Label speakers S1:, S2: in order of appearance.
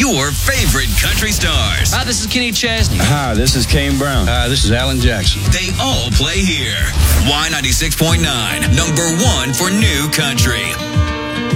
S1: your favorite country stars.
S2: Hi, this is Kenny Chesney.
S3: Hi, this is Kane Brown.
S4: Hi, this is Alan Jackson.
S1: They all play here. Y96.9, number one for new country.